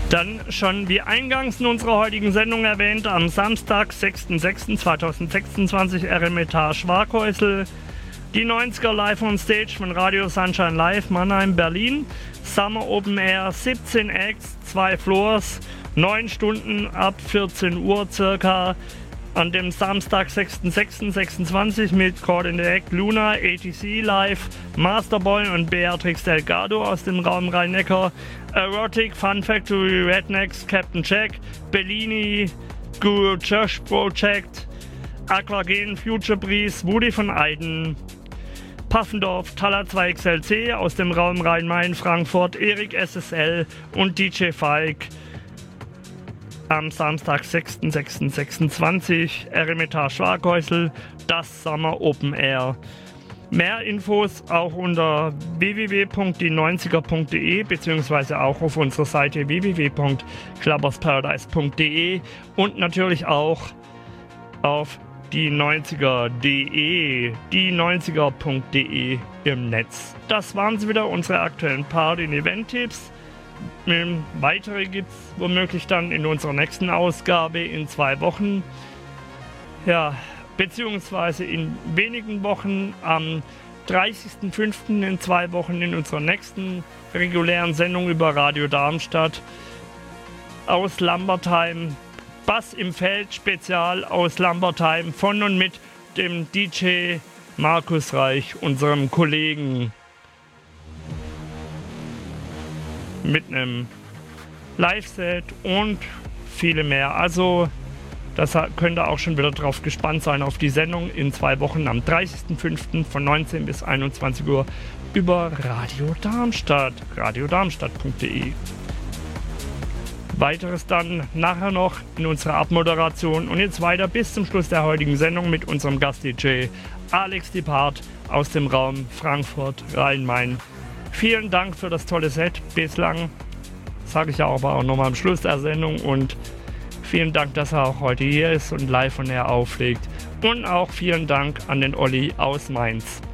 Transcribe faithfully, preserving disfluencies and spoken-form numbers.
Dann schon wie eingangs in unserer heutigen Sendung erwähnt, am Samstag, sechster sechster zweitausendsechsundzwanzig, Eremitage Waghäusel. Die neunziger Live on Stage von Radio Sunshine Live, Mannheim, Berlin. Summer Open Air, siebzehn Acts, zwei Floors, neun Stunden ab vierzehn Uhr circa. An dem Samstag, sechster sechster sechsundzwanzig mit Caught in the Act, Luna, A T C Live, Masterboy und Beatrix Delgado aus dem Raum Rhein-Neckar, Erotic, Fun Factory, Rednecks, Captain Jack, Bellini, Guru Church Project, Aquagen, Future Breeze, Woody von Eiden, Paffendorf, Thaler zwei X L C aus dem Raum Rhein-Main, Frankfurt, Erik S S L und D J Falk. Am Samstag, sechster sechster sechsundzwanzig, Eremitage Waghäusel, das Summer Open Air. Mehr Infos auch unter w w w punkt die neunziger punkt de beziehungsweise auch auf unserer Seite w w w punkt clubbersparadise punkt de und natürlich auch auf die neunziger punkt de, die neunziger punkt de im Netz. Das waren sie wieder, unsere aktuellen Party- und Event-Tipps. Weitere gibt es womöglich dann in unserer nächsten Ausgabe in zwei Wochen. Ja, beziehungsweise in wenigen Wochen am dreißigster fünfter in zwei Wochen in unserer nächsten regulären Sendung über Radio Darmstadt aus Lambertheim. Bass im Feld Spezial aus Lambertheim von und mit dem D J Markus Reich, unserem Kollegen. Mit einem Live-Set und viele mehr. Also das könnt ihr auch schon wieder drauf gespannt sein auf die Sendung in zwei Wochen am dreißigster fünfter von neunzehn bis einundzwanzig Uhr über Radio Darmstadt, radio darmstadt punkt de. Weiteres dann nachher noch in unserer Abmoderation und jetzt weiter bis zum Schluss der heutigen Sendung mit unserem Gast-D J Alex Depart aus dem Raum Frankfurt, Rhein-Main. Vielen Dank für das tolle Set bislang, sage ich ja aber auch nochmal am Schluss der Sendung, und vielen Dank, dass er auch heute hier ist und live von air auflegt, und auch vielen Dank an den Olli aus Mainz.